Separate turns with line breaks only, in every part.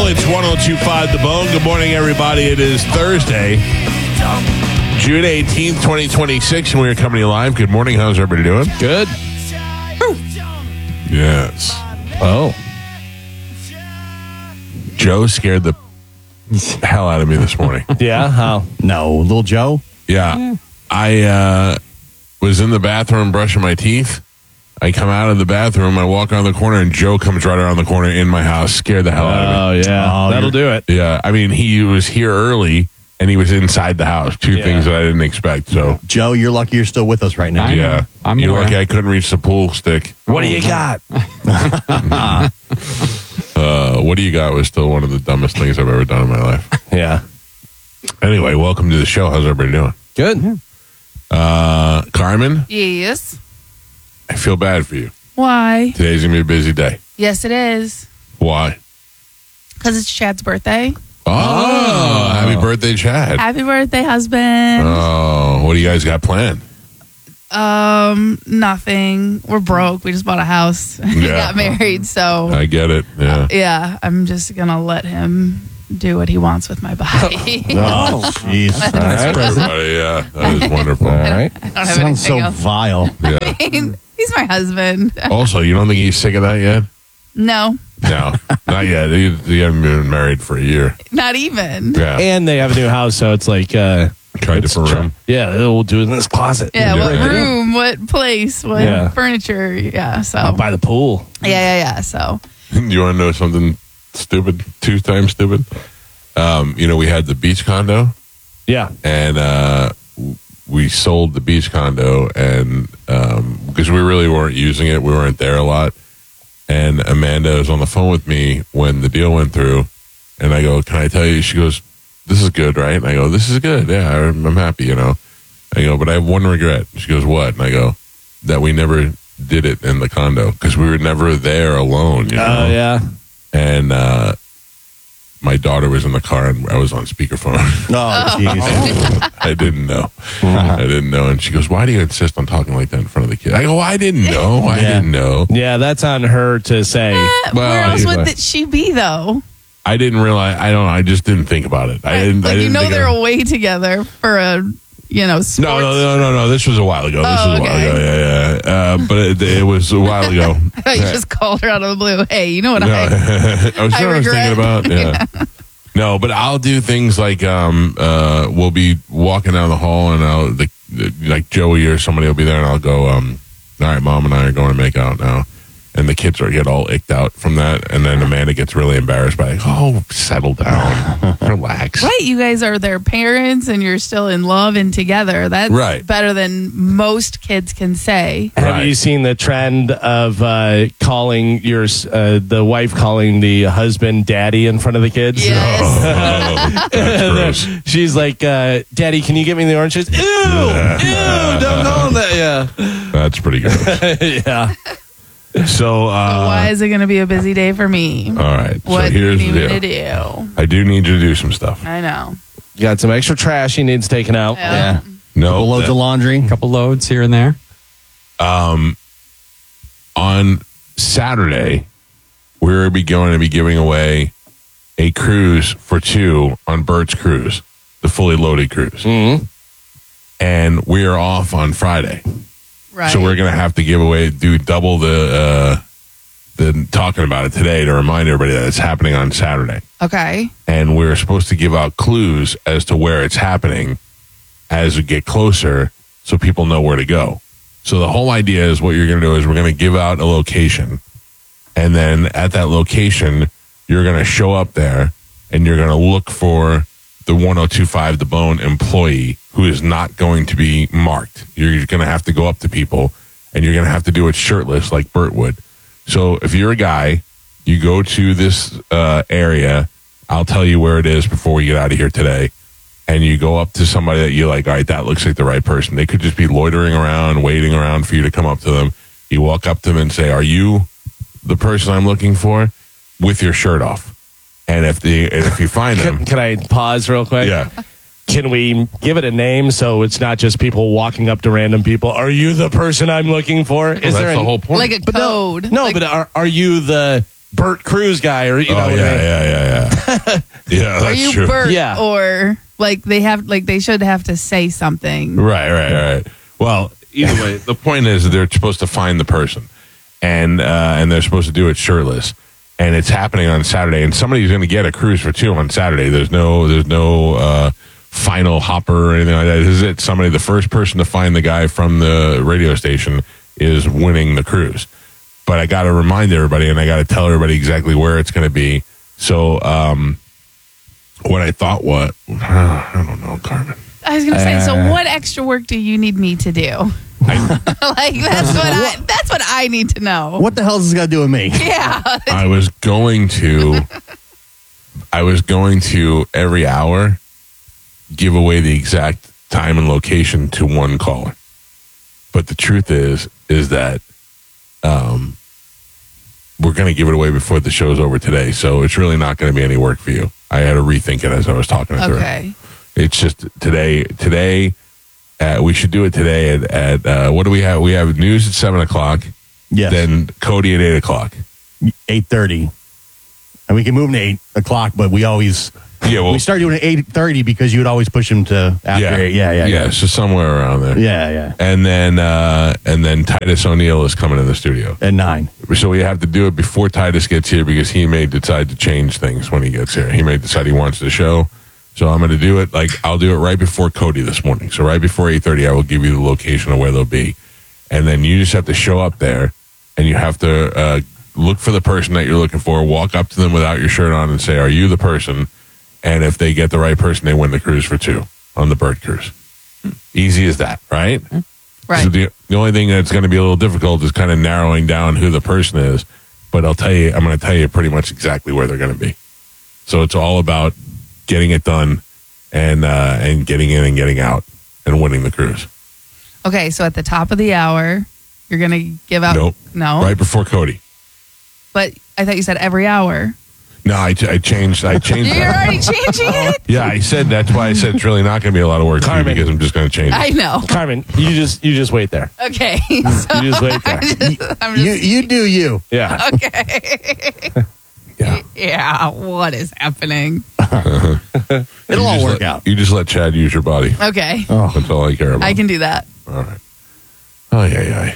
It's 102.5 The Bone. Good morning, everybody. It is Thursday, June 18th, 2026, and we are coming to you live. Good morning. How's everybody doing?
Good.
Yes.
Oh.
Joe scared the hell out of me this morning.
Yeah? How?
No, little Joe.
Yeah. I was in the bathroom brushing my teeth. I come out of the bathroom, I walk around the corner, and Joe comes right around the corner in my house, scared the hell out of me.
Oh, yeah. That'll do it.
Yeah, I mean, he was here early, and he was inside the house. Two things that I didn't expect, so.
Joe, you're lucky you're still with us right now.
Yeah. You're lucky I couldn't reach the pool stick.
What do you got?
What do you got was still one of the dumbest things I've ever done in my life.
Yeah.
Anyway, welcome to the show. How's everybody doing?
Good.
Carmen,
Yes.
I feel bad for you.
Why?
Today's going to be a busy day.
Yes, it is.
Why?
Because it's Chad's birthday.
Oh, happy birthday, Chad.
Happy birthday, husband.
Oh, what do you guys got planned?
Nothing. We're broke. We just bought a house. We
Yeah.
got married, so
I get it. Yeah.
yeah, I'm just gonna let him do what he wants with my body.
Oh, jeez.
Everybody, yeah, that is wonderful.
All right.
I don't have
Sounds
anything
so
else.
vile.
Yeah.
He's my husband.
Also, you don't think he's sick of that yet?
No,
No, not yet. You haven't been married for a year.
not even.
Yeah.
And they have a new house, so it's like,
Try a different room.
yeah, we'll do it in this closet.
Yeah,
Yeah.
what
Yeah.
room, what place, what
Yeah.
furniture. Yeah, so.
Out by the pool.
Yeah. So.
You want to know something stupid? 2 times stupid? We had the beach condo,
Yeah.
and we sold the beach condo, and because we really weren't using it, we weren't there a lot. And Amanda was on the phone with me when the deal went through, and I go, "Can I tell you?" She goes, "This is good, right?" And I go, "This is good. Yeah, I'm happy, I go, "But I have one regret." She goes, "What?" And I go, "That we never did it in the condo because we were never there alone,
Oh, yeah.
And my daughter was in the car, and I was on speakerphone.
Oh, jeez.
I didn't know. And she goes, "Why do you insist on talking like that in front of the kid?" I go, "I didn't know. I didn't know."
Yeah, that's on her to say.
Where else
anyway.
would she be though?
I didn't realize. I don't know. I just didn't think about it. I didn't.
Like
I didn't think
they're
of-
away together for a sports.
No. This was a while ago. This was a while
okay.
ago. Yeah. But it was a while ago.
I thought you just called her out of the blue. Hey, you know what
No, I was
I
thinking
regret.
about. Yeah. No, but I'll do things like we'll be walking down the hall, and like Joey or somebody will be there, and I'll go, "All right, Mom and I are going to make out now." And the kids get all icked out from that, and then Amanda gets really embarrassed by, "Oh, settle down, relax."
Right, you guys are their parents and you're still in love and together. That's
Right.
better than most kids can say.
Have
Right.
you seen the trend of calling the wife calling the husband daddy in front of the kids?
Yes.
Oh, that's gross.
She's like, "Daddy, can you get me the oranges?" Ew, don't call him that. Yeah,
That's pretty good.
yeah.
So,
Why is it going to be a busy day for me?
all right.
What
so
do you
here's
need
the
me to
deal.
do?
I do need you to do some stuff.
I know.
You got some extra trash he needs taken out.
Yeah.
No,
Loads
that-
of laundry.
Couple loads here and there.
on Saturday, we're going to be giving away a cruise for 2 on Bert's Cruise, the fully loaded cruise.
Mm-hmm.
And we are off on Friday.
Right.
So we're going to have to do double the talking about it today to remind everybody that it's happening on Saturday.
Okay.
And we're supposed to give out clues as to where it's happening as we get closer so people know where to go. So the whole idea is what you're going to do is we're going to give out a location, and then at that location, you're going to show up there and you're going to look for the 1025 The Bone employee who is not going to be marked. You're going to have to go up to people, and you're going to have to do it shirtless like Bert would. So if you're a guy, you go to this area. I'll tell you where it is before we get out of here today. And you go up to somebody that you like, all right, that looks like the right person. They could just be loitering around, waiting around for you to come up to them. You walk up to them and say, "Are you the person I'm looking for?" with your shirt off. And if you find them,
Can I pause real quick?
yeah.
Can we give it a name so it's not just people walking up to random people? Are you the person I'm looking for? Is
Well, that's
there
the whole point.
Like a code.
No,
Like-
but are you the Bert Cruz guy? Or you know?
Oh,
what I mean?
yeah. Yeah,
Are
that's
you
true.
Bert?
Yeah.
Or they should have to say something.
Right. Well, either way, the point is that they're supposed to find the person, and they're supposed to do it shirtless, and it's happening on Saturday. And somebody's going to get a cruise for 2 on Saturday. There's no final hopper or anything like that. This is it. Somebody, the first person to find the guy from the radio station is winning the cruise. But I got to remind everybody, and I got to tell everybody exactly where it's going to be. So, what I thought, I don't know, Carmen.
I was gonna say, so what extra work do you need me to do? Like that's what I need to know.
What the hell is this got to do with me?
Yeah.
I was going to every hour give away the exact time and location to one caller. But the truth is that we're going to give it away before the show's over today. So it's really not going to be any work for you. I had to rethink it as I was talking to her.
Okay.
It's just today, we should do it today at what do we have? We have news at 7:00.
Yes.
Then Cody at 8:00.
8:30. And we can move to 8 o'clock, but we always we start doing it 8:30 because you would always push him to after 8. Yeah.
So somewhere around there.
Yeah.
And then Titus O'Neill is coming in the studio.
At 9.
So we have to do it before Titus gets here because he may decide to change things when he gets here. He may decide he wants the show. So I'm going to do it I'll do it right before Cody this morning. So right before 8:30, I will give you the location of where they'll be. And then you just have to show up there and you have to look for the person that you're looking for, walk up to them without your shirt on and say, are you the person? And if they get the right person, they win the cruise for 2 on the Bert cruise. Easy as that, right?
Right.
So the only thing that's going to be a little difficult is kind of narrowing down who the person is. But I'm going to tell you pretty much exactly where they're going to be. So it's all about getting it done and getting in and getting out and winning the cruise.
Okay, so at the top of the hour, you're gonna give out.
Nope.
No.
Right before Cody.
But I thought you said every hour.
No, I changed.
You're
that.
already changing it.
Yeah, I said that's why I said it's really not going to be a lot of work for you
Carmen.
because I'm just going to change it.
I know.
Carmen, you just wait there.
Okay.
You just wait there.
I'm just,
You do you.
Yeah.
okay.
Yeah.
Yeah. What is happening?
It'll all work out.
You just let Chad use your body.
Okay.
That's all I care about.
I can do that.
All right. Oh, yeah.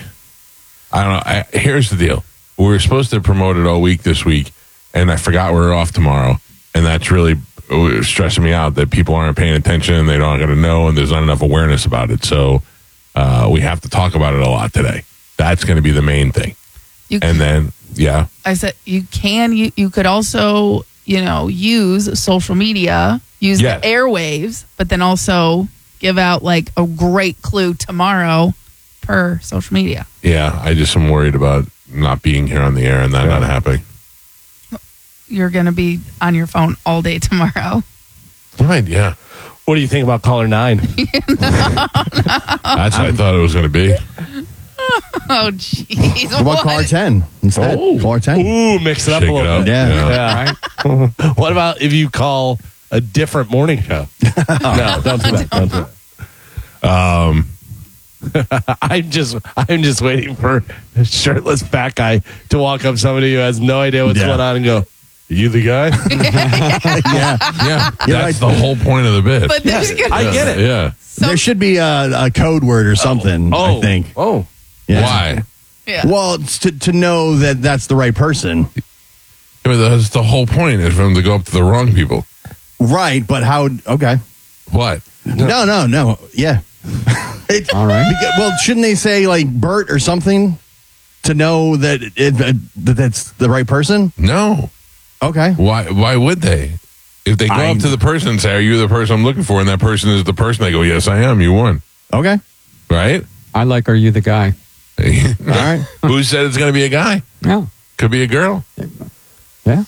I don't know. Here's the deal. We were supposed to promote it all week this week, and I forgot we're off tomorrow. And that's really stressing me out that people aren't paying attention and they don't going to know, and there's not enough awareness about it. So we have to talk about it a lot today. That's going to be the main thing. And then, yeah.
I said you could also, use social media, use
Yes.
the airwaves, but then also give out like a great clue tomorrow per social media.
Yeah, I just am worried about not being here on the air and that not happening.
You're going to be on your phone all day tomorrow.
Right, yeah.
What do you think about caller 9?
That's what I thought it was going to be.
Oh, jeez.
What about caller 10 instead? Caller 10.
Ooh, mix it up
Shake
a
it
little
up.
bit.
Yeah.
Yeah. What about if you call a different morning show? No, don't do that. Don't do that. I'm just waiting for a shirtless fat guy to walk up somebody who has no idea what's going on and go, "Are you the guy?"
Yeah.
Yeah, that's the whole point of the bit.
But there's gonna
I get it.
Yeah.
There should be a code word or something, I think.
Oh.
Yeah.
Why?
Yeah.
Well, it's to know that that's the right person.
I mean, that's the whole point is for them to go up to the wrong people.
Right, but how? Okay.
What?
No. Yeah.
All right.
Well, shouldn't they say like Bert or something to know that that that's the right person?
No.
Okay.
Why would they? If they go up to the person and say, "Are you the person I'm looking for?" and that person is the person, they go, "Yes, I am. You won."
Okay.
Right?
I like Are You the Guy?
All right.
Who said it's going to be a guy?
Yeah.
Could be a girl.
Yeah.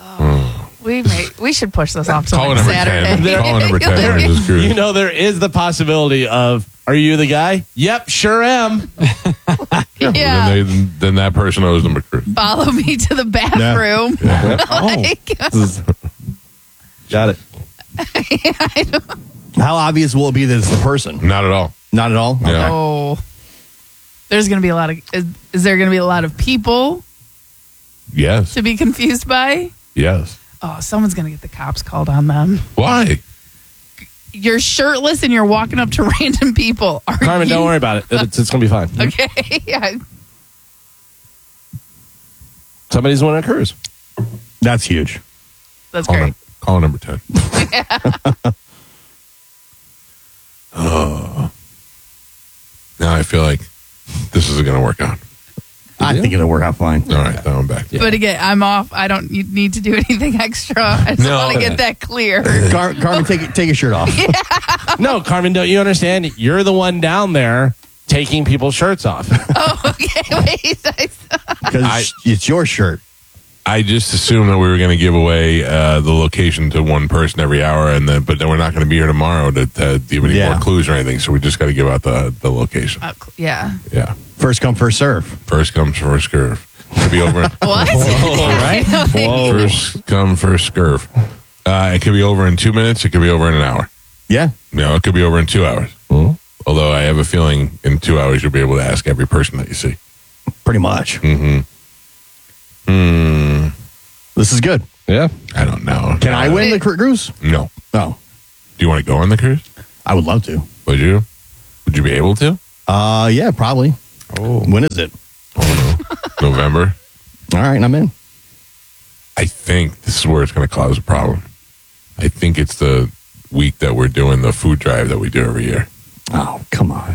We should push this off to
Caller
like
number
Saturday.
10. Caller number 10 wins this cruise.
There is the possibility of, "Are you the guy?" Yep, sure am.
Yeah.
Then that person owes them a cruise.
Follow me to the bathroom.
Got it.
How obvious will it be that it's the person?
Not at all.
Not at all.
Yeah.
Oh, there's going to be a lot of. Is there going to be a lot of people
Yes.
to be confused by?
Yes.
Oh, someone's going to get the cops called on them.
Why?
You're shirtless and you're walking up to random people.
Carmen, don't worry about it. It's going to be fine.
Okay. Yeah.
Somebody's winning a cruise.
That's huge.
That's great.
Call number 10. Now I feel like this isn't going to work out.
I think it'll work out fine.
All right, now I'm back.
Yeah. But again, I'm off. I don't need to do anything extra. I just want to get that clear.
Carmen, take your shirt off.
Yeah.
No, Carmen, don't you understand? You're the one down there taking people's shirts off.
Oh, okay. Wait.
Because it's your shirt.
I just assumed that we were going to give away the location to one person every hour, but then we're not going to be here tomorrow to give any more clues or anything. So we just got to give out the location.
Yeah.
Yeah.
First come, first serve.
First come, first serve. Could be over.
What?
Whoa, right? Whoa.
First come, first serve. It could be over in 2 minutes. It could be over in an hour.
Yeah.
No, it could be over in 2 hours.
Mm-hmm.
Although I have a feeling in 2 hours you'll be able to ask every person that you see.
Pretty much.
Mm-hmm.
This is good.
Yeah.
I don't know.
Can I win the cruise?
No.
Oh.
Do you want to go on the cruise?
I would love to.
Would you? Would you be able to?
Yeah, probably.
Oh.
When is it?
Oh, no. November.
All right, I'm in.
I think this is where it's going to cause a problem. I think it's the week that we're doing the food drive that we do every year.
Oh, come on.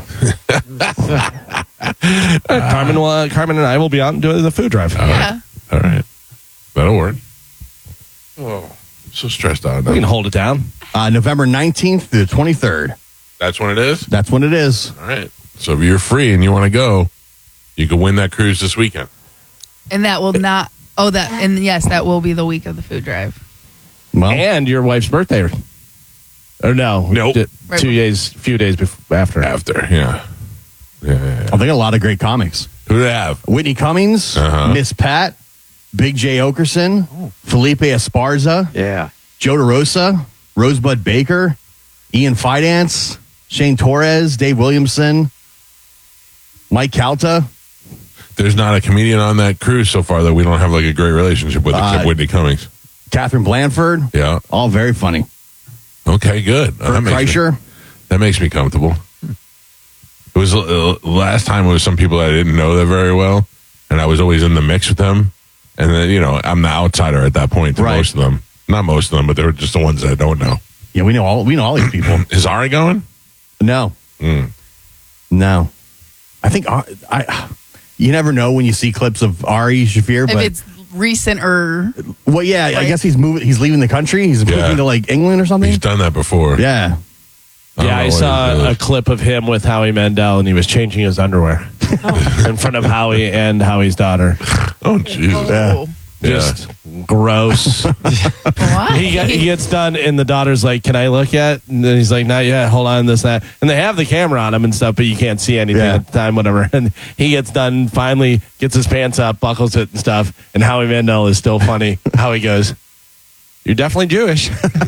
Carmen and I will be out and doing the food drive.
Yeah.
All right. That'll work. Oh, I'm so stressed out now.
We can hold it down.
November 19th to the 23rd.
That's when it is?
That's when it is.
All right. So if you're free and you want to go, you can win that cruise this weekend.
And that will not. Oh, that. And yes, that will be the week of the food drive.
Well,
And your wife's birthday. Or no.
Nope.
Few days after.
After, yeah.
I think a lot of great comics.
Who do they have?
Whitney Cummings, Miss Pat, Big J. Okerson, Felipe Esparza, Joe DeRosa, Rosebud Baker, Ian Fidance, Shane Torres, Dave Williamson, Mike Calta.
There's not a comedian on that cruise so far that we don't have like a great relationship with, except Whitney Cummings.
Catherine Blanford.
Yeah.
All very funny.
Okay, good.
Kreischer.
That makes me comfortable. It was last time it was some people I didn't know that very well, and I was always in the mix with them. And then, I'm the outsider at that point to most of them. Not most of them, but they were just the ones that I don't know.
Yeah, we know all these people.
Is Ari going?
No. No. I think you never know when you see clips of Ari Shaffir,
If
but
it's recent or.
well, yeah, I guess he's leaving the country. He's moving to like England or something.
He's done that before.
Yeah.
I saw a clip of him with Howie Mandel, and he was changing his underwear in front of Howie and Howie's daughter.
Oh, Jesus.
Oh.
Just gross.
Why?
He gets done, and the daughter's like, "Can I look yet?" And then he's like, "Not yet. Hold on, this, that." And they have the camera on him and stuff, but you can't see anything at the time, whatever. And he gets done, finally gets his pants up, buckles it and stuff, and Howie Mandel is still funny. Howie goes, "You're definitely Jewish."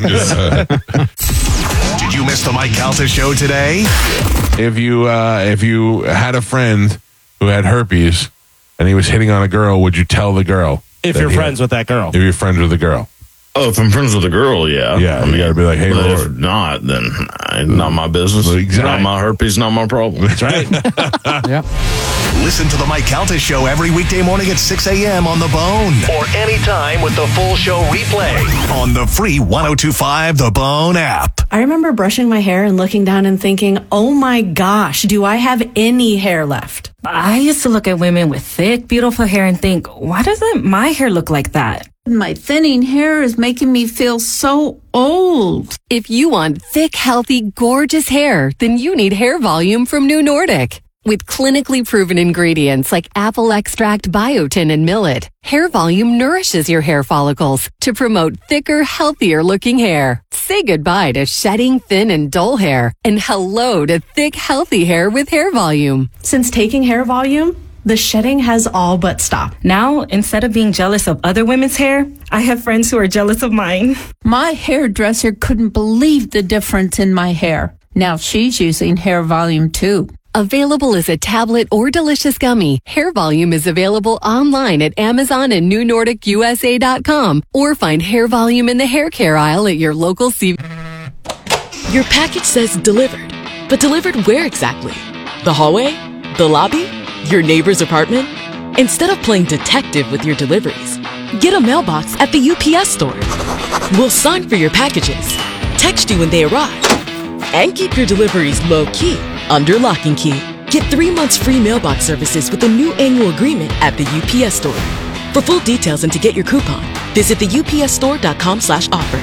Did you miss the Mike Calta show today?
If you had a friend who had herpes and he was hitting on a girl, would you tell the girl?
If you're friends with that girl.
If you're friends with the girl.
Oh, if I'm friends with a girl, yeah.
Yeah,
I mean,
you got to be like, hey,
but if
Lord.
not, then not my business.
Exactly.
Not my herpes, not my problem.
That's right.
Yeah.
Listen to the Mike Calta show every weekday morning at 6 a.m. on The Bone. Or anytime with the full show replay on the free 102.5 The Bone app.
I remember brushing my hair and looking down and thinking, oh my gosh, do I have any hair left?
I used to look at women with thick, beautiful hair and think, why doesn't my hair look like that?
My thinning hair is making me feel so old.
If you want thick, healthy, gorgeous hair, then you need Hair Volume from New Nordic. With clinically proven ingredients like apple extract, biotin, and millet, Hair Volume nourishes your hair follicles to promote thicker, healthier looking hair. Say goodbye to shedding, thin, and dull hair, and hello to thick, healthy hair with Hair Volume.
Since taking Hair Volume, the shedding has all but stopped.
Now, instead of being jealous of other women's hair, I have friends who are jealous of mine.
My hairdresser couldn't believe the difference in my hair. Now she's using Hair Volume too.
Available as a tablet or delicious gummy, Hair Volume is available online at Amazon and NewNordicUSA.com or find Hair Volume in the hair care aisle at your local CVS.
Your package says delivered, but delivered where exactly? The hallway? The lobby? Your neighbor's apartment? Instead of playing detective with your deliveries, get a mailbox at the UPS store. We'll sign for your packages, text you when they arrive, and keep your deliveries low-key under lock and key. Get 3 months free mailbox services with a new annual agreement at the UPS store. For full details and to get your coupon, visit theupsstore.com/offer.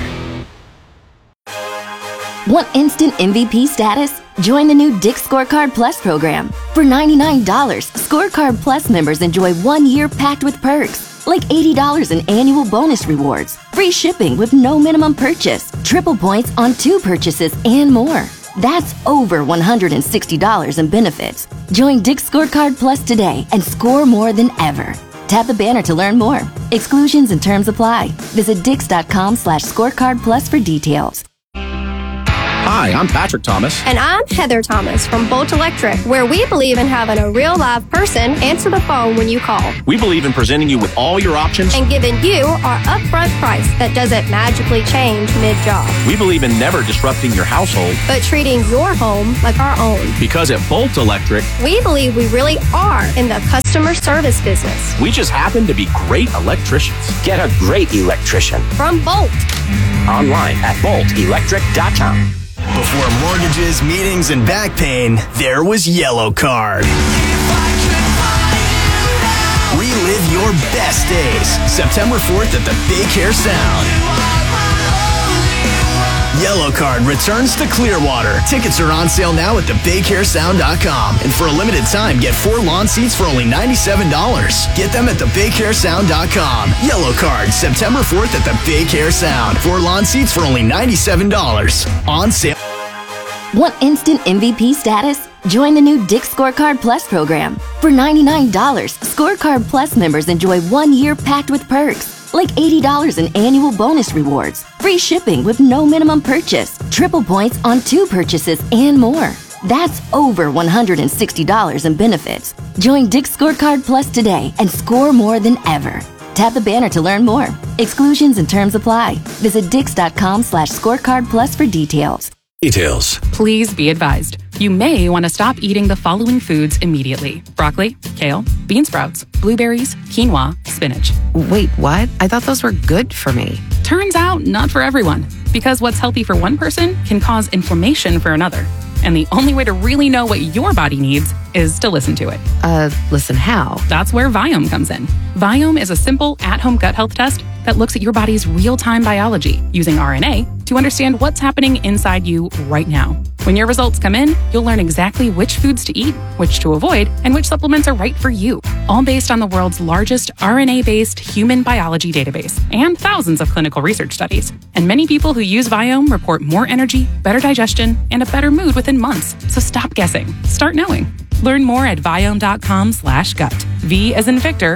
Want instant MVP status? Join the new Dick's Scorecard Plus program. For $99, Scorecard Plus members enjoy 1 year packed with perks, like $80 in annual bonus rewards, free shipping with no minimum purchase, triple points on 2 purchases, and more. That's over $160 in benefits. Join Dick's Scorecard Plus today and score more than ever. Tap the banner to learn more. Exclusions and terms apply. Visit dix.com/scorecardplus for details.
Hi, I'm Patrick Thomas.
And I'm Heather Thomas from Bolt Electric, where we believe in having a real live person answer the phone when you call.
We believe in presenting you with all your options
and giving you our upfront price that doesn't magically change mid-job.
We believe in never disrupting your household,
but treating your home like our own.
Because at Bolt Electric,
we believe we really are in the customer service business.
We just happen to be great electricians. Get a great electrician
from Bolt.
Online at boltelectric.com.
Before mortgages, meetings, and back pain, there was Yellow Card. Relive your best days. September 4th at the Big Hair Sound. Yellow Card returns to Clearwater. Tickets are on sale now at thebighairsound.com. And for a limited time, get 4 lawn seats for only $97. Get them at thebighairsound.com. Yellow Card, September 4th at the Big Hair Sound. 4 lawn seats for only $97. On sale.
Want instant MVP status? Join the new Dick's Scorecard Plus program. For $99, Scorecard Plus members enjoy 1 year packed with perks, like $80 in annual bonus rewards, free shipping with no minimum purchase, triple points on 2 purchases, and more. That's over $160 in benefits. Join Dick's Scorecard Plus today and score more than ever. Tap the banner to learn more. Exclusions and terms apply. Visit dix.com/scorecardplus for details.
Please be advised. You may want to stop eating the following foods immediately: broccoli, kale, bean sprouts, blueberries, quinoa, spinach.
Wait, what? I thought those were good for me.
Turns out, not for everyone. Because what's healthy for one person can cause inflammation for another. And the only way to really know what your body needs is to listen to it.
Listen how?
That's where Viome comes in. Viome is a simple at-home gut health test that looks at your body's real-time biology using RNA to understand what's happening inside you right now. When your results come in, you'll learn exactly which foods to eat, which to avoid, and which supplements are right for you. All based on the world's largest RNA-based human biology database and thousands of clinical research studies. And many people who use Viome report more energy, better digestion, and a better mood within months. So stop guessing. Start knowing. Learn more at Viome.com/gut. V as in Victor,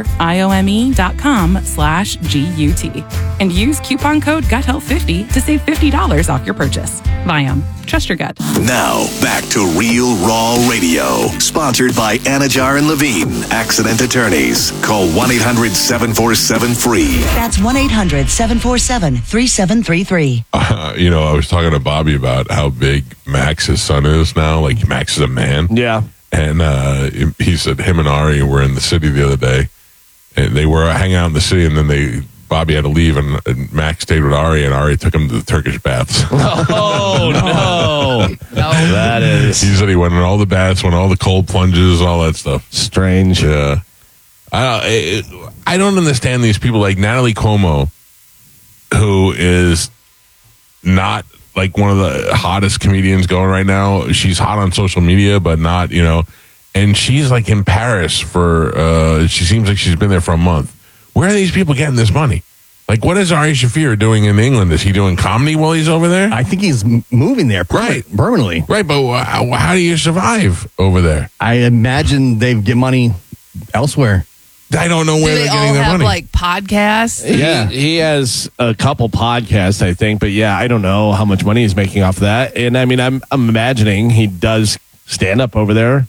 IOME.com/GUT. And use coupon code GUTHEALTH50 to save $50 off your purchase. Viome. Trust your gut.
Now, back to Real Raw Radio. Sponsored by Anajar and Levine, accident attorneys. Call 1-800-747-FREE.
That's 1-800-747-3733.
I was talking to Bobby about how big Max's son is now. Like, Max is a man.
Yeah.
And he said him and Ari were in the city the other day. And they were hanging out in the city, and then Bobby had to leave, and Max stayed with Ari, and Ari took him to the Turkish baths.
Oh, no. That is.
He said he went in all the baths, went all the cold plunges, all that stuff.
Strange.
Yeah. I don't understand these people like Natalie Cuomo, who is not like one of the hottest comedians going right now. She's hot on social media, but not, and she's like in Paris she seems like she's been there for a month. Where are these people getting this money? Like, what is Ari Shaffir doing in England? Is he doing comedy while he's over there?
I think he's moving there permanently.
Right, but how do you survive over there?
I imagine they get money elsewhere.
I don't know where they're getting their money.
Like podcasts?
Yeah, he has a couple podcasts, I think. But yeah, I don't know how much money he's making off of that. And I mean, I'm imagining he does stand up over there.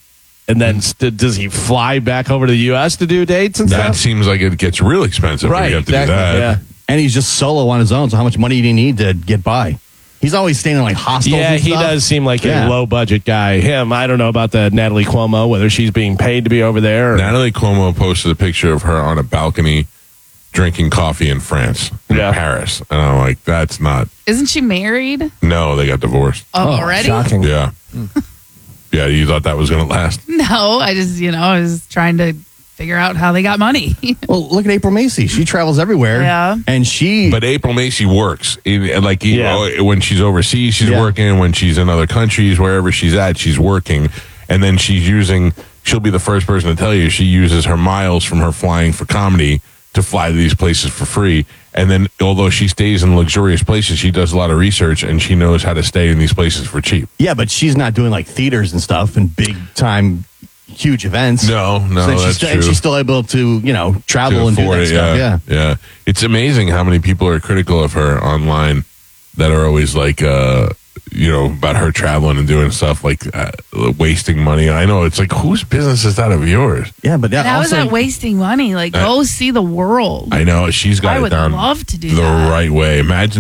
And then does he fly back over to the U.S. to do dates and
That
stuff?
seems like it gets real expensive when you have to do that.
Yeah.
And he's just solo on his own, so how much money do you need to get by? He's always staying in like hostels.
Yeah,
and
he
stuff.
does seem like a low budget guy. Him, I don't know about the Natalie Cuomo, whether she's being paid to be over there. Or...
Natalie Cuomo posted a picture of her on a balcony drinking coffee in France, in Paris. And I'm like, that's not.
Isn't she married?
No, they got divorced.
Oh, already?
Shocking.
Yeah. Yeah, you thought that was going to last?
No, I just, I was trying to figure out how they got money.
Well, look at April Macy. She travels everywhere.
Yeah.
And she.
But April Macy works. When she's overseas, she's working. When she's in other countries, wherever she's at, she's working. And then she'll be the first person to tell you she uses her miles from her flying for comedy to fly to these places for free. And then, although she stays in luxurious places, she does a lot of research and she knows how to stay in these places for cheap.
Yeah, but she's not doing like theaters and stuff and big time, huge events.
No,
So
that's true.
And she's still able to, travel and do that stuff.
Yeah. It's amazing how many people are critical of her online that are always like, about her traveling and doing stuff like wasting money. I know it's like, whose business is that of yours?
Yeah, but
How is that wasting money? Like, go see the world.
I know she's got
I
it
would
done
love to do
the
that.
right way. Imagine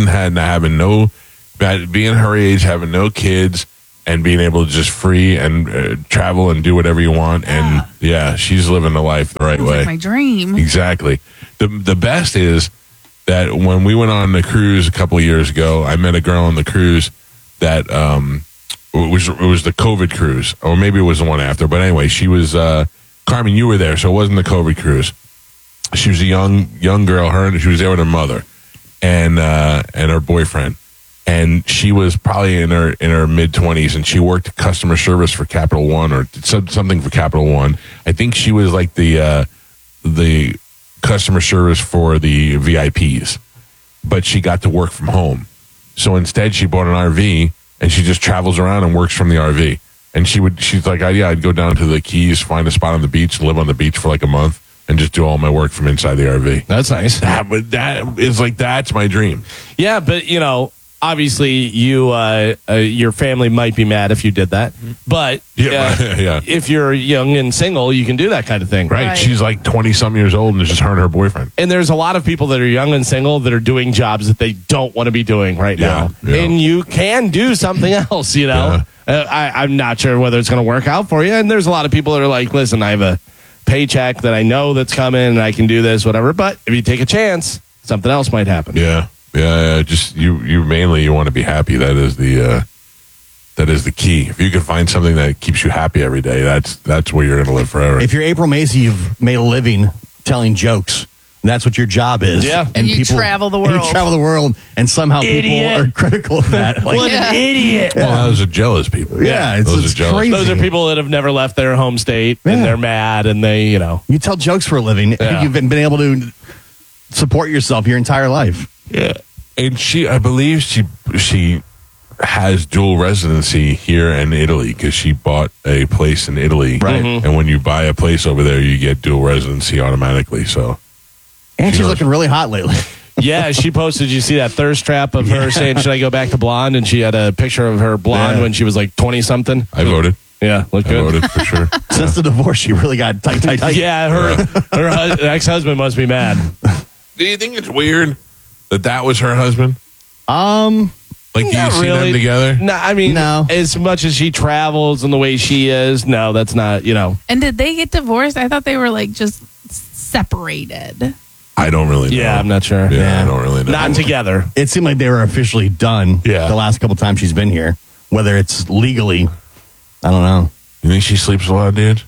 being her age, having no kids, and being able to just free and travel and do whatever you want. And she's living the life the right
Sounds
way.
like my dream.
Exactly. The best is that when we went on the cruise a couple of years ago, I met a girl on the cruise that it was the COVID cruise, or maybe it was the one after. But anyway, she was Carmen. You were there, so it wasn't the COVID cruise. She was a young girl. She was there with her mother and her boyfriend, and she was probably in her mid-20s, and she worked customer service for Capital One or something for Capital One. I think she was like the customer service for the VIPs, but she got to work from home. So instead, she bought an RV and she just travels around and works from the RV. And she's like, I'd go down to the Keys, find a spot on the beach, live on the beach for like a month, and just do all my work from inside the RV.
That's nice.
That is like, that's my dream.
Yeah, but obviously your family might be mad if you did that, but if you're young and single, you can do that kind of thing.
Right. She's like 20-some years old and it's just her and her boyfriend.
And there's a lot of people that are young and single that are doing jobs that they don't want to be doing right now.
Yeah.
And you can do something else, I'm not sure whether it's going to work out for you. And there's a lot of people that are like, listen, I have a paycheck that I know that's coming and I can do this, whatever. But if you take a chance, something else might happen.
Yeah. Yeah, just you mainly you want to be happy. That is the key. If you can find something that keeps you happy every day, that's where you're going to live forever.
If you're April Macy, you've made a living telling jokes. That's what your job is.
Yeah,
and you travel the world.
And you travel the world, and somehow people are critical of that. Like,
what an idiot!
Well, those are jealous people.
Yeah,
those are jealous.
crazy.
Those are people that have never left their home state, and they're mad, and they,
You tell jokes for a living.
Yeah.
You've been able to support yourself your entire life.
Yeah. And I believe she has dual residency here in Italy because she bought a place in Italy.
Right.
And when you buy a place over there, you get dual residency automatically. So,
and she's looking really hot lately.
Yeah, she posted, you see that thirst trap of her saying, should I go back to blonde? And she had a picture of her blonde when she was like 20-something.
I voted.
Yeah, looked good.
I voted for sure.
Since the divorce, she really got tight.
Yeah, her ex-husband must be mad.
Do you think it's weird that was her husband? Like, do you see them together?
No, I mean, as much as she travels and the way she is, no, that's not,
And did they get divorced? I thought they were like just separated.
I don't really know.
Yeah, I'm not sure.
Yeah, I don't really know.
Not together.
It seemed like they were officially done the last couple times she's been here. Whether it's legally, I don't know.
You think she sleeps a lot, dude?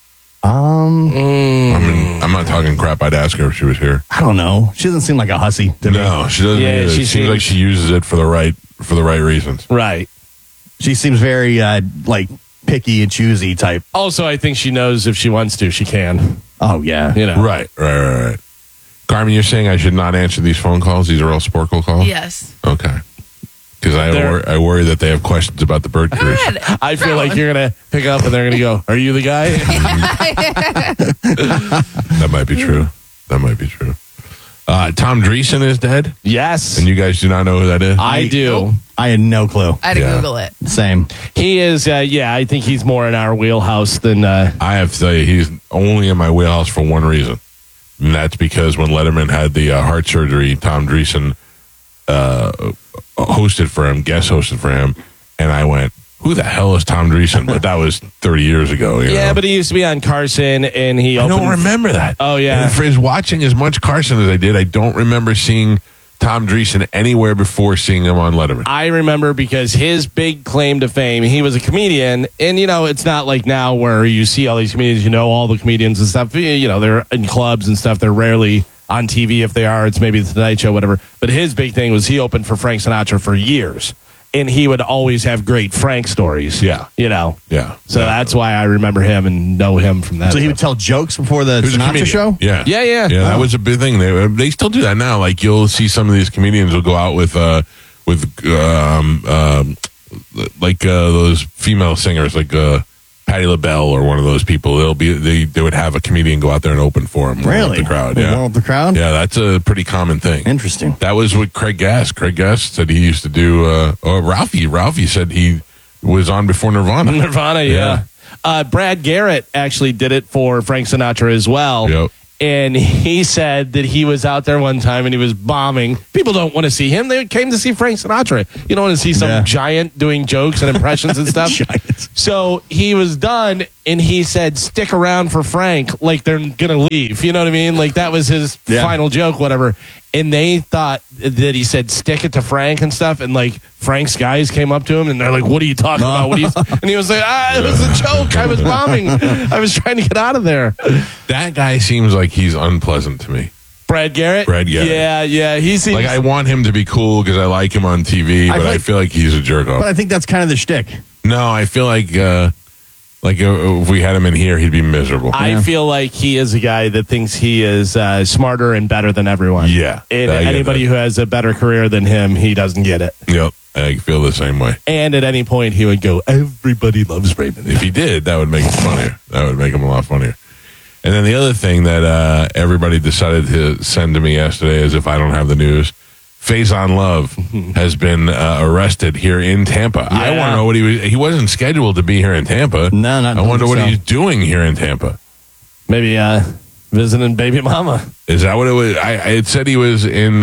I mean, I'm not talking crap. I'd ask her if she was here.
I don't know. She doesn't seem like a hussy to me.
No, she doesn't.
Yeah,
she seems like she uses it for the right reasons.
Right.
She seems very like picky and choosy type.
Also, I think she knows if she wants to, she can.
Oh yeah,
Right. Carmen, you're saying I should not answer these phone calls? These are all Sporkle calls?
Yes.
Okay. Because I worry that they have questions about the bird cruise.
I feel like you're going to pick up and they're going to go, are you the guy?
That might be true. Tom Dreesen is dead.
Yes.
And you guys do not know who that is?
I do.
I had no clue.
I had to Google it.
Same.
He is, I think he's more in our wheelhouse than.
I have to tell you, he's only in my wheelhouse for one reason. And that's because when Letterman had the heart surgery, Tom Dreesen guest hosted for him. And I went, who the hell is Tom Dreesen? But that was 30 years ago. You know?
But he used to be on Carson, and he
I don't remember that.
Oh, yeah.
And for watching as much Carson as I did, I don't remember seeing Tom Dreesen anywhere before seeing him on Letterman.
I remember because his big claim to fame, he was a comedian, and, it's not like now where you see all these comedians, all the comedians and stuff, they're in clubs and stuff, they're rarely on TV. If they are, it's maybe the Tonight Show, whatever. But his big thing was he opened for Frank Sinatra for years. And he would always have great Frank stories.
Yeah.
Yeah. So that's why I remember him and know him from that.
So he would tell jokes before the Sinatra show?
Yeah.
Yeah.
That was a big thing. They still do that now. Like you'll see some of these comedians will go out with those female singers like Patti LaBelle or one of those people. They would have a comedian go out there and open for them.
Really?
The crowd.
Warm up the crowd?
Yeah, that's a pretty common thing.
Interesting.
That was what Craig Gass. Craig Gass said he used to do. Ralphie said he was on before Nirvana.
Nirvana, yeah. Brad Garrett actually did it for Frank Sinatra as well.
Yep.
And he said that he was out there one time and he was bombing. People don't want to see him. They came to see Frank Sinatra. You don't want to see some giant doing jokes and impressions and stuff. So he was done and he said, stick around for Frank, like they're going to leave. You know what I mean? Like that was his final joke, whatever. And they thought that he said, stick it to Frank and stuff. And like Frank's guys came up to him and they're like, what are you talking about? And he was like, it was a joke. I was bombing. I was trying to get out of there.
That guy seems like he's unpleasant to me.
Brad Garrett? Yeah. He seems
like I want him to be cool because I like him on TV, but I feel like he's a jerk off.
But I think that's kind of the shtick.
No, I feel like if we had him in here, he'd be miserable.
I feel like he is a guy that thinks he is smarter and better than everyone.
Yeah.
And anybody who has a better career than him, he doesn't get it.
Yep. I feel the same way.
And at any point, he would go, everybody loves Raymond.
If he did, that would make it funnier. That would make him a lot funnier. And then the other thing that everybody decided to send to me yesterday is if I don't have the news, Faison Love has been arrested here in Tampa.
Yeah.
I want to know what he wasn't scheduled to be here in Tampa.
No, not
I wonder what
so.
he's doing here in Tampa.
Maybe visiting baby mama.
Is that what it was? It said he was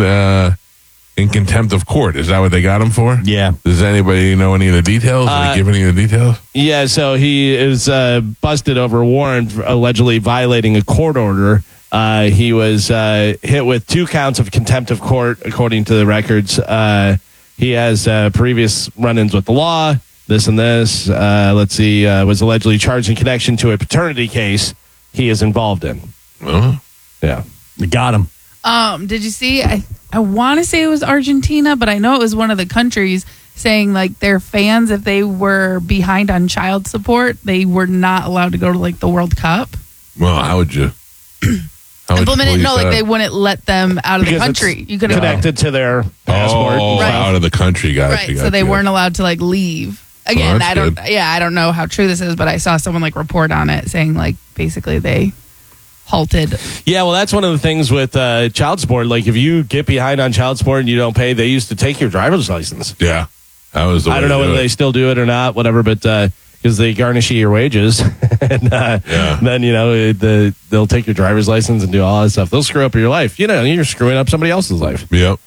in contempt of court. Is that what they got him for?
Yeah.
Does anybody know any of the details? Did he give any of the details?
Yeah, so he is busted over a warrant for allegedly violating a court order. He was hit with 2 counts of contempt of court, according to the records. He has previous run-ins with the law, this and this. Let's see, was allegedly charged in connection to a paternity case he is involved in.
Oh.
Yeah.
They got him.
Did you see? I want to say it was Argentina, but I know it was one of the countries saying like their fans, if they were behind on child support, they were not allowed to go to like the World Cup.
Well, how would you?
Implement it? No, like they wouldn't let them out of the country. You could
connected to their passport.
Right.
Out of the country, guys.
Right, so they weren't allowed to like leave. Again,
Well,
I don't know how true this is, but I saw someone like report on it saying like basically they halted.
Yeah, well, that's one of the things with child support. Like, if you get behind on child support and you don't pay, they used to take your driver's license.
Yeah, that was the way
I don't know whether they still do it or not, whatever, but because they garnish your wages, and then they'll take your driver's license and do all that stuff. They'll screw up your life. You're screwing up somebody else's life.
Yep.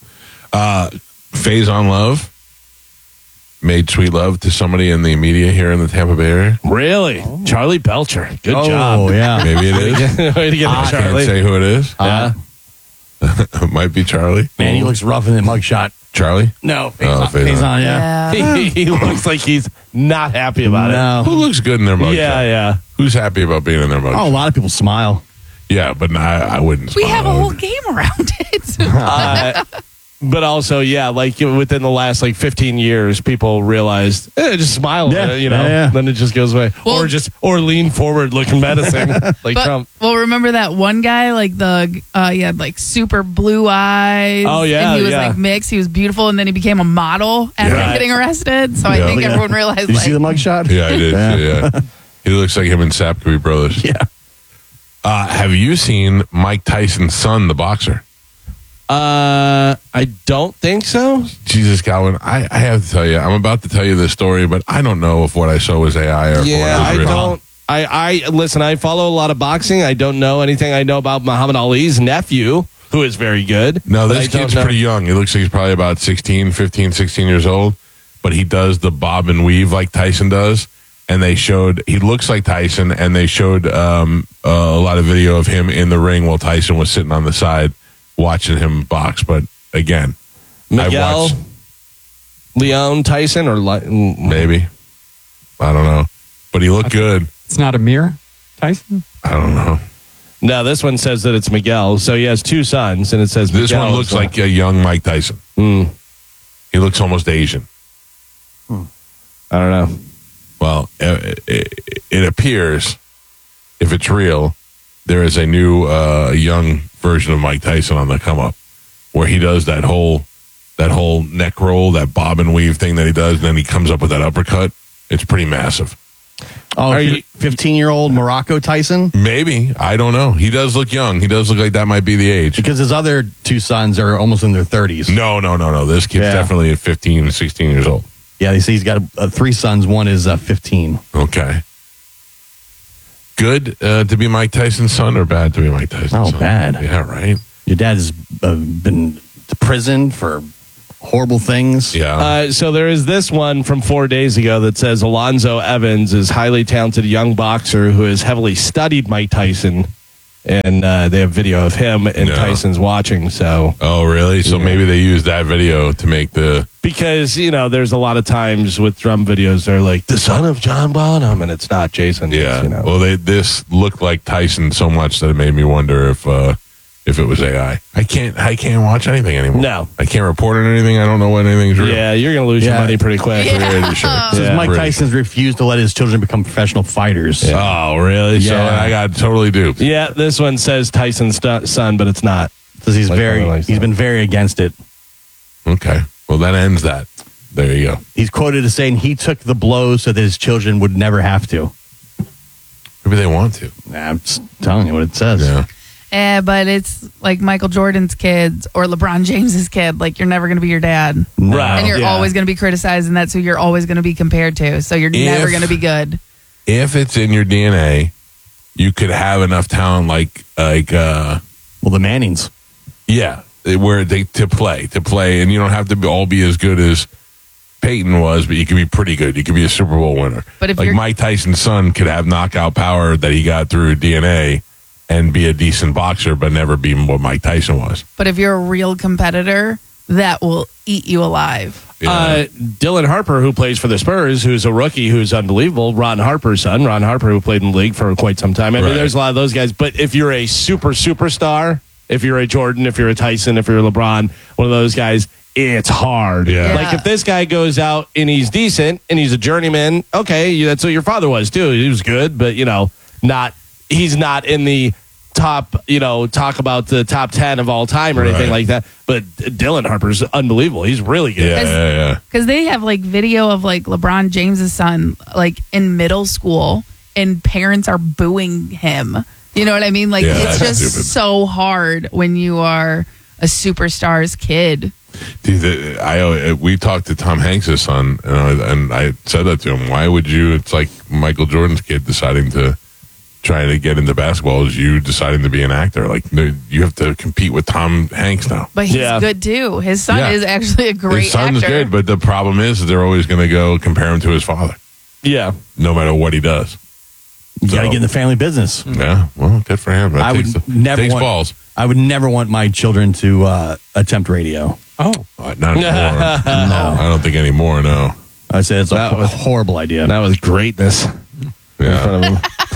Faison Love made sweet love to somebody in the media here in the Tampa Bay area.
Really? Oh. Charlie Belcher. Good job.
Oh, yeah.
Maybe it is.
Way to get
I
Charlie.
can't say who it is.
Yeah.
It might be Charlie.
Man, he looks rough in the mugshot.
Charlie?
No,
Faison.
Yeah.
He looks like he's not happy about it.
Who looks good in their mugshot?
Yeah.
Who's happy about being in their mugshot?
Oh, a lot of people smile.
Yeah, but I wouldn't
We
smile.
have a whole game around it.
But also, like within the last 15 years, people realized just smile, then it just goes away,
Well-
or lean forward looking menacing like Trump.
Well, remember that one guy, like he had like super blue eyes.
Oh, yeah,
and he was
yeah.
like mixed. He was beautiful, and then he became a model after
Yeah.
getting arrested. So I think everyone realized.
Did you see the mugshot?
Yeah, I did. Yeah. He looks like him and Sapkowski brothers.
Yeah.
Have you seen Mike Tyson's son, the boxer?
I don't think so.
Jesus, Calvin, I have to tell you, I'm about to tell you this story, but I don't know if what I saw was AI or
Yeah,
what
I
was real.
don't. I listen. I follow a lot of boxing. I don't know anything. I know about Muhammad Ali's nephew, who is very good.
No,
but
this
I don't
kid's
know.
pretty young. He looks like he's probably about 15, 16 years old, but he does the bob and weave like Tyson does. And they showed, he looks like Tyson, and they showed a lot of video of him in the ring while Tyson was sitting on the side watching him box. But again,
Miguel Leon Tyson or
maybe. I don't know. But he looked good.
It's not Amir Tyson?
I don't know.
No, this one says that it's Miguel. So he has two sons, and it says
This
Miguel
one looks like a young Mike Tyson. He looks almost Asian.
I don't know.
Well, it appears, if it's real, there is a new young version of Mike Tyson on the come up, where he does that whole neck roll, that bob and weave thing that he does, and then he comes up with that uppercut. It's pretty massive.
Oh, 15-year-old Morocco Tyson?
Maybe. I don't know. He does look young. He does look like that might be the age.
Because his other two sons are almost in their 30s.
No. This kid's definitely 15, 16 years old.
Yeah, they say he's got three sons. One is 15.
Okay. Good to be Mike Tyson's son, or bad to be Mike Tyson's son?
Oh, bad.
Yeah, right.
Your dad has been to prison for horrible things.
Yeah.
So there is this one from 4 days ago that says Alonzo Evans is highly talented young boxer who has heavily studied Mike Tyson, and they have video of him and Tyson's watching. So,
oh, really? So maybe they used that video to make the
because there's a lot of times with drum videos they're like the son of John Bonham, and it's not Jason.
Yeah.
It's,
Well, this looked like Tyson so much that it made me wonder if it was AI. I can't watch anything anymore.
No.
I can't report on anything. I don't know when anything's real.
Yeah, you're gonna lose your money pretty quick.
Pretty sure.
Says Mike Tyson's refused to let his children become professional fighters.
Oh, really? So I got totally duped.
Yeah, this one says Tyson's son, but it's not.
Says he's been very against it.
Okay. Well, that ends that. There you go.
He's quoted as saying he took the blows so that his children would never have to.
Maybe they want to.
I'm just telling you what it says.
Yeah.
But it's like Michael Jordan's kids or LeBron James's kid. Like, you're never going to be your dad.
Right.
And you're always going to be criticized, and that's who you're always going to be compared to. So you're never going to be good.
If it's in your DNA, you could have enough talent like
the Mannings.
Yeah. Where to play. And you don't have to all be as good as Peyton was, but you can be pretty good. You can be a Super Bowl winner.
But if
like Mike Tyson's son could have knockout power that he got through DNA and be a decent boxer, but never be what Mike Tyson was.
But if you're a real competitor, that will eat you alive.
Yeah.
Dylan Harper, who plays for the Spurs, who's a rookie, who's unbelievable. Ron Harper's son. Ron Harper, who played in the league for quite some time. I mean, there's a lot of those guys. But if you're a superstar, if you're a Jordan, if you're a Tyson, if you're a LeBron, one of those guys, it's hard.
Yeah.
Like if this guy goes out and he's decent and he's a journeyman, okay, that's what your father was too. He was good, but he's not in the top, talk about the top 10 of all time or anything like that. But Dylan Harper's unbelievable. He's really good.
Yeah.
Because they have like video of like LeBron James's son like in middle school, and parents are booing him. You know what I mean? Like it's just
stupid.
so hard when you are a superstar's kid.
Dude, we talked to Tom Hanks' son, and I said that to him. Why would you? It's like Michael Jordan's kid deciding to try to get into basketball is you deciding to be an actor. Like you have to compete with Tom Hanks now.
But he's good too. His son is actually a great
His son's
actor.
good, but the problem is they're always going to go compare him to his father.
Yeah.
No matter what he does.
You got to get in the family business.
Yeah, well, good for him. That takes balls.
I would never want my children to attempt radio.
Oh,
not anymore. No, I don't think anymore. No,
I said it's a horrible idea.
That was greatness.
Yeah.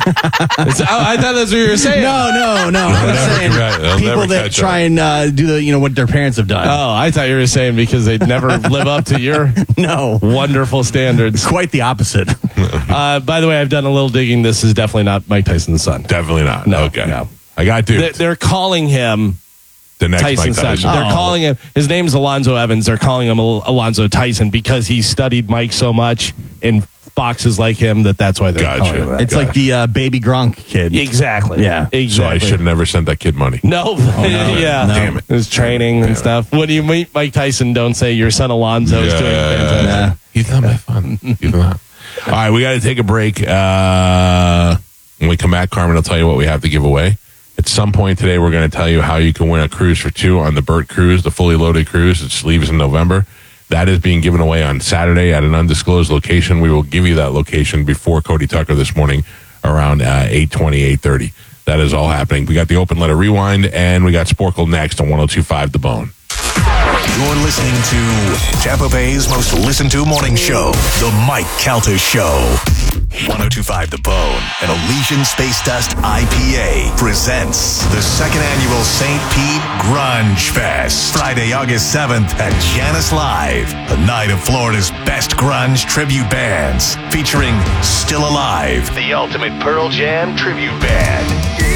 I thought that's what you were saying.
No. I'm saying people that try and do what their parents have done.
Oh, I thought you were saying because they'd never live up to your wonderful standards.
Quite the opposite.
By the way, I've done a little digging. This is definitely not Mike Tyson's son.
Definitely not.
No,
Okay.
no.
I got to.
They're calling him
the next
Tyson's
Mike Tyson.
son. They're calling him. His name's Alonzo Evans. They're calling him Alonzo Tyson because he studied Mike so much and boxes like him that's why they're calling him that.
It's like the baby Gronk kid.
Exactly.
Yeah.
Exactly.
So I should have never sent that kid money.
No. Yeah.
No.
Damn it.
His training and stuff. When you meet Mike Tyson, don't say your son Alonzo is doing fantastic.
Nah.
He's not my fun. He's not. All right, we got to take a break. When we come back, Carmen will tell you what we have to give away. At some point today, we're going to tell you how you can win a cruise for two on the Burt Cruise, the fully loaded cruise. It leaves in November. That is being given away on Saturday at an undisclosed location. We will give you that location before Cody Tucker this morning around 8:20, 8:30. That is all happening. We got the Open Letter Rewind, and we got Sporkle next on 102.5 The Bone.
You're listening to Tampa Bay's most listened to morning show, The Mike Calta Show. 102.5 The Bone and Elysian Space Dust IPA presents the second annual St. Pete Grunge Fest. Friday, August 7th at Janice Live, a night of Florida's best grunge tribute bands, featuring Still Alive, the ultimate Pearl Jam tribute band.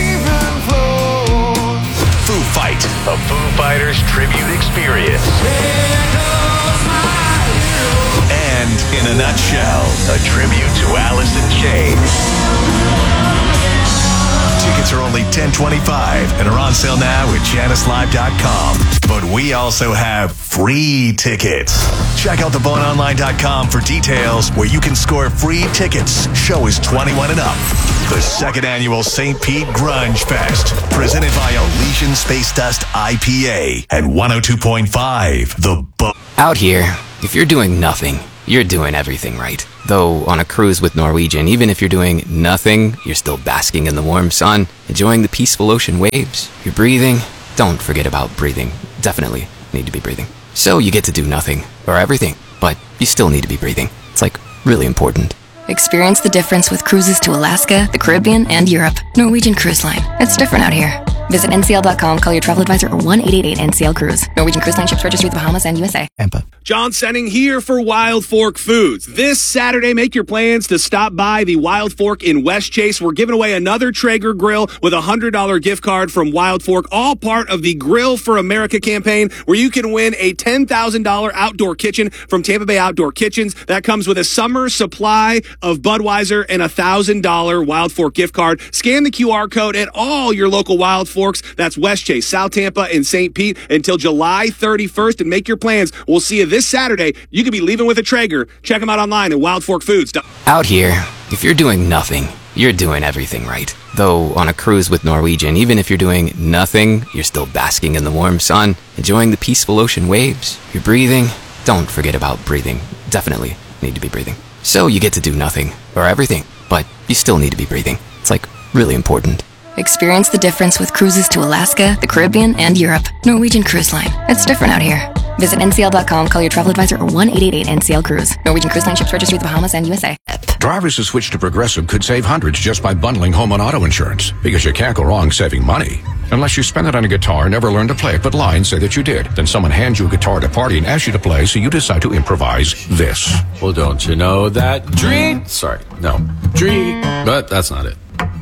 Foo Fight, a Foo Fighters tribute experience. And in a nutshell, a tribute to Alice in Chains. Tickets are only $10.25 and are on sale now at JaniceLive.com. But we also have free tickets. Check out theboneonline.com for details where you can score free tickets. Show is 21 and up. The second annual St. Pete Grunge Fest, presented by Elysian Space Dust IPA and 102.5 The Bone.
Out here, if you're doing nothing, you're doing everything right. Though on a cruise with Norwegian, even if you're doing nothing, you're still basking in the warm sun, enjoying the peaceful ocean waves. You're breathing. Don't forget about breathing. Definitely need to be breathing. So you get to do nothing or everything, but you still need to be breathing. It's like really important.
Experience the difference with cruises to Alaska, the Caribbean, and Europe. Norwegian Cruise Line. It's different out here. Visit ncl.com, call your travel advisor, or 1-888-NCL-CRUISE. Norwegian Cruise Line ships registry the Bahamas and USA.
John Senning here for Wild Fork Foods. This Saturday, make your plans to stop by the Wild Fork in West Chase. We're giving away another Traeger grill with a $100 gift card from Wild Fork, all part of the Grill for America campaign, where you can win a $10,000 outdoor kitchen from Tampa Bay Outdoor Kitchens. That comes with a summer supply of Budweiser and a $1,000 Wild Fork gift card. Scan the QR code at all your local Wild Forks. That's West Chase, South Tampa, and St. Pete until July 31st, and make your plans. We'll see you this Saturday. You could be leaving with a Traeger. Check them out online at wildforkfoods.com.
Out here, if you're doing nothing, you're doing everything right. Though on a cruise with Norwegian, even if you're doing nothing, you're still basking in the warm sun, enjoying the peaceful ocean waves. You're breathing. Don't forget about breathing. Definitely need to be breathing. So you get to do nothing or everything, but you still need to be breathing. It's like really important.
Experience the difference with cruises to Alaska, the Caribbean, and Europe. Norwegian Cruise Line. It's different out here. Visit ncl.com, call your travel advisor, or 1-888-NCL-CRUISE. Norwegian Cruise Line ships registry the Bahamas and USA.
Drivers who switch to Progressive could save hundreds just by bundling home and auto insurance, because you can't go wrong saving money. Unless you spend it on a guitar, never learn to play it, but lie and say that you did. Then someone hands you a guitar at a party and asks you to play, so you decide to improvise this.
Well, don't you know that dream... Sorry, no. Dream... But that's not it.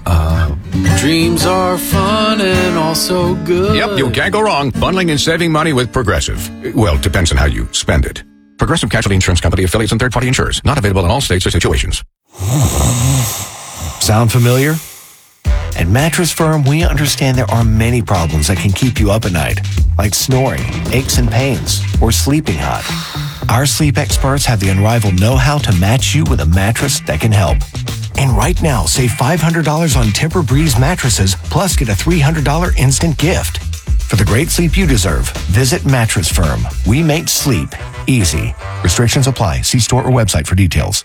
Dreams are fun and also good.
Yep, you can't go wrong bundling and saving money with Progressive. Well, it depends on how you spend it. Progressive Casualty Insurance Company, affiliates, and third-party insurers. Not available in all states or situations.
Sound familiar? At Mattress Firm, we understand there are many problems that can keep you up at night, like snoring, aches and pains, or sleeping hot. Our sleep experts have the unrivaled know-how to match you with a mattress that can help. And right now, save $500 on Tempur-Breeze mattresses, plus get a $300 instant gift. For the great sleep you deserve, visit Mattress Firm. We make sleep easy. Restrictions apply. See store or website for details.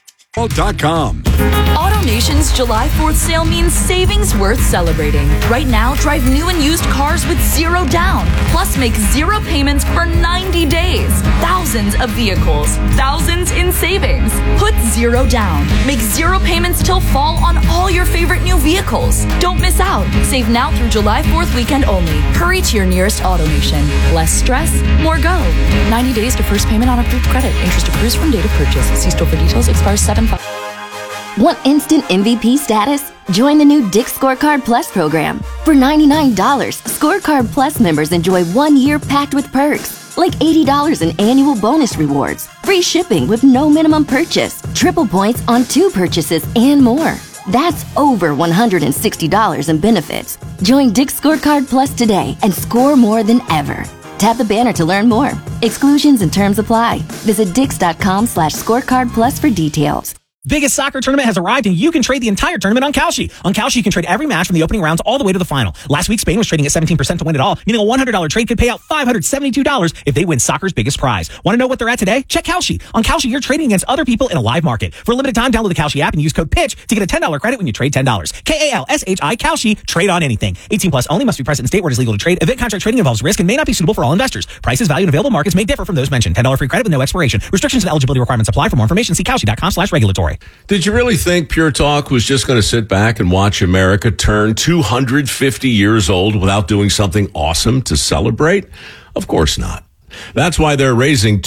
AutoNation's July 4th sale means savings worth celebrating. Right now, drive new and used cars with zero down. Plus, make zero payments for 90 days. Thousands of vehicles. Thousands in savings. Put zero down. Make zero payments till fall on all your favorite new vehicles. Don't miss out. Save now through July 4th weekend only. Hurry to your nearest AutoNation. Less stress, more go. 90 days to first payment on approved credit. Interest accrues from date of purchase. See store for details. Expires 7/5.
Want instant MVP status? Join the new Dick's Scorecard Plus program. For $99, Scorecard Plus members enjoy 1 year packed with perks, like $80 in annual bonus rewards, free shipping with no minimum purchase, triple points on 2 purchases, and more. That's over $160 in benefits. Join Dick's Scorecard Plus today and score more than ever. Tap the banner to learn more. Exclusions and terms apply. Visit Dix.com/scorecard plus for details.
Biggest soccer tournament has arrived, and you can trade the entire tournament on Kalshi. On Kalshi, you can trade every match from the opening rounds all the way to the final. Last week, Spain was trading at 17% to win it all, meaning a $100 trade could pay out $572 if they win soccer's biggest prize. Want to know what they're at today? Check Kalshi. On Kalshi, you're trading against other people in a live market. For a limited time, download the Kalshi app and use code PITCH to get a $10 credit when you trade $10. Kalshi, Kalshi, trade on anything. 18 plus only, must be present in state where it is legal to trade. Event contract trading involves risk and may not be suitable for all investors. Prices, value, and available markets may differ from those mentioned. $10 free credit with no expiration. Restrictions and eligibility requirements apply. For more information, see Kalshi.com/regulatory.
Did you really think Pure Talk was just going to sit back and watch America turn 250 years old without doing something awesome to celebrate? Of course not. That's why they're raising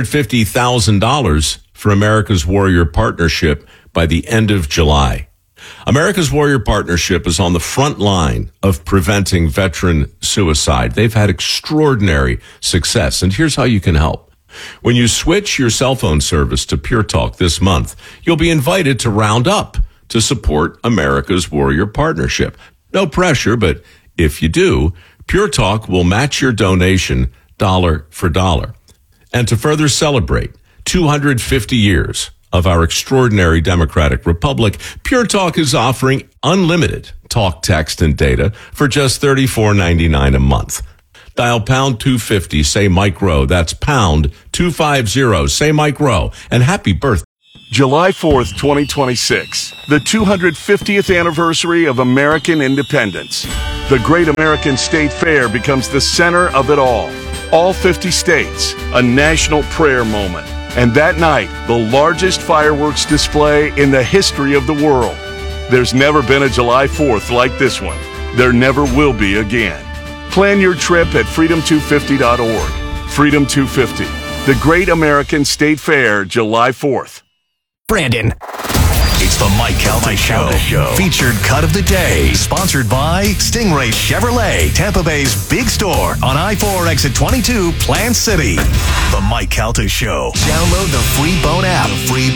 $250,000 for America's Warrior Partnership by the end of July. America's Warrior Partnership is on the front line of preventing veteran suicide. They've had extraordinary success, and here's how you can help. When you switch your cell phone service to Pure Talk this month, you'll be invited to round up to support America's Warrior Partnership. No pressure, but if you do, Pure Talk will match your donation dollar for dollar. And to further celebrate 250 years of our extraordinary democratic republic, Pure Talk is offering unlimited talk, text, and data for just $34.99 a month. Dial pound 250, say Mike Rowe. That's pound 250, say Mike Rowe. And happy birthday.
July 4th, 2026, the 250th anniversary of American independence. The Great American State Fair becomes the center of it all. All 50 states, a national prayer moment. And that night, the largest fireworks display in the history of the world. There's never been a July 4th like this one. There never will be again. Plan your trip at freedom250.org. Freedom 250, the Great American State Fair, July 4th.
Brandon.
It's the Mike Calta Show. Featured cut of the day. Sponsored by Stingray Chevrolet, Tampa Bay's big store on I-4 exit 22, Plant City. The Mike Calta Show. Download the free Bone app.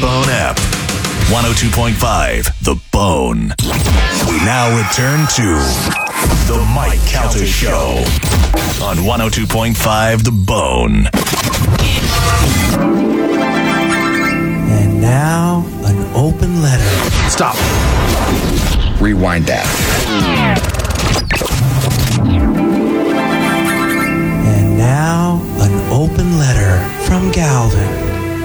102.5, The Bone. We now return to The Mike Calta Show on 102.5, The Bone.
And now, an open letter.
Stop. Rewind that.
And now, an open letter from Galvin.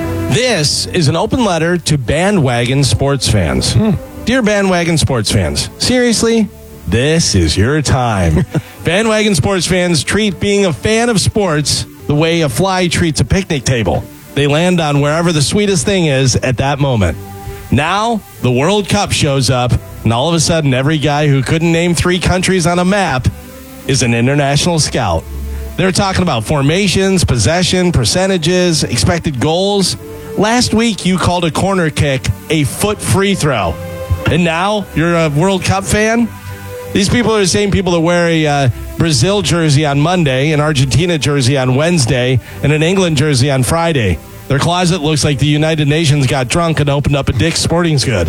This is an open letter to bandwagon sports fans. Dear bandwagon sports fans, seriously, this is your time. Bandwagon sports fans treat being a fan of sports the way a fly treats a picnic table. They land on wherever the sweetest thing is at that moment. Now, the World Cup shows up, and all of a sudden, every guy who couldn't name 3 countries on a map is an international scout. They're talking about formations, possession, percentages, expected goals. Last week, you called a corner kick a foot free throw. And now, you're a World Cup fan? These people are the same people that wear a Brazil jersey on Monday, an Argentina jersey on Wednesday, and an England jersey on Friday. Their closet looks like the United Nations got drunk and opened up a Dick's Sporting Goods.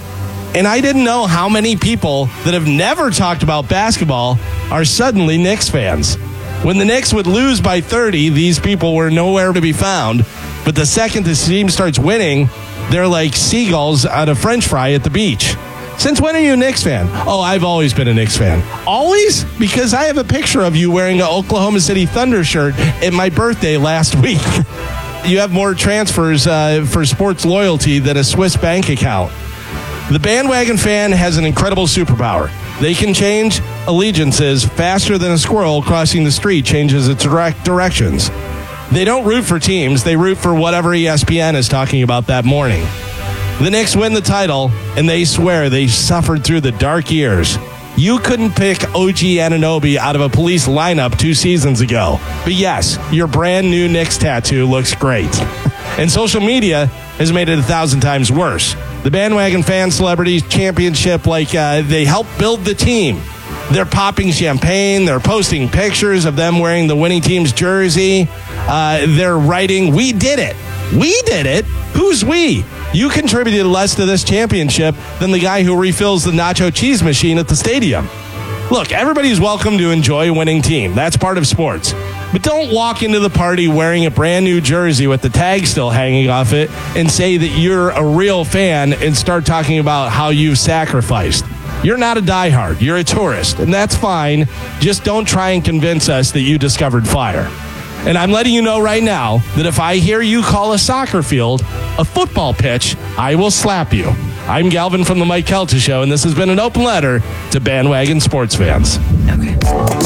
And I didn't know how many people that have never talked about basketball are suddenly Knicks fans. When the Knicks would lose by 30, these people were nowhere to be found. But the second the team starts winning, they're like seagulls on a French fry at the beach. Since when are you a Knicks fan? Oh, I've always been a Knicks fan. Always? Because I have a picture of you wearing an Oklahoma City Thunder shirt at my birthday last week. You have more transfers for sports loyalty than a Swiss bank account. The bandwagon fan has an incredible superpower. They can change allegiances faster than a squirrel crossing the street changes its directions. They don't root for teams. They root for whatever ESPN is talking about that morning. The Knicks win the title, and they swear they suffered through the dark years. You couldn't pick OG Anunoby out of a police lineup 2 seasons ago. But yes, your brand new Knicks tattoo looks great. And social media has made it 1,000 times worse. The bandwagon fan celebrities championship they help build the team. They're popping champagne. They're posting pictures of them wearing the winning team's jersey. They're writing, "We did it. We did it? Who's we? You contributed less to this championship than the guy who refills the nacho cheese machine at the stadium." Look, everybody's welcome to enjoy a winning team. That's part of sports. But don't walk into the party wearing a brand new jersey with the tag still hanging off it and say that you're a real fan and start talking about how you've sacrificed. You're not a diehard. You're a tourist, and that's fine. Just don't try and convince us that you discovered fire. And I'm letting you know right now that if I hear you call a soccer field a football pitch, I will slap you. I'm Galvin from the Mike Calta Show, and this has been an open letter to bandwagon sports fans.